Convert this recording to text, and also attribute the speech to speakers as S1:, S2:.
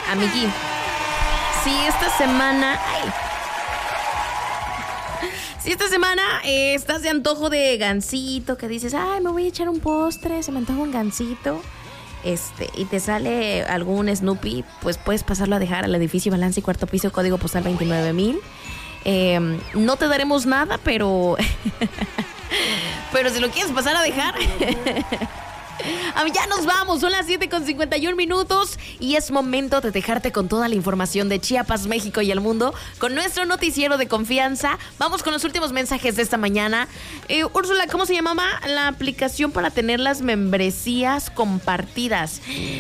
S1: amigui, si esta semana... Si esta semana estás de antojo de gansito, que dices, ay, me voy a echar un postre, se me antoja un gansito, y te sale algún Snoopy, pues puedes pasarlo a dejar al edificio Balance y Cuarto Piso, código postal 29,000. No te daremos nada, pero pero si lo quieres pasar a dejar... Ya nos vamos, son las 7:51 y es momento de dejarte con toda la información de Chiapas, México y el mundo con nuestro noticiero de confianza. Vamos con los últimos mensajes de esta mañana. Úrsula, ¿cómo se llamaba la aplicación para tener las membresías compartidas?